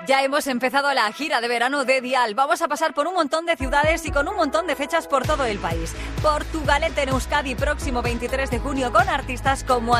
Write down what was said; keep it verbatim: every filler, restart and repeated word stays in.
Ya hemos empezado la gira de verano de Dial. Vamos a pasar por un montón de ciudades y con un montón de fechas por todo el país. Portugalete en Euskadi, próximo veintitrés de junio, con artistas como